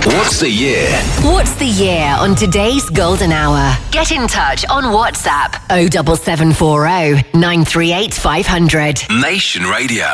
What's the year? What's the year on today's Golden Hour? Get in touch on WhatsApp 07740 938 500. Nation Radio.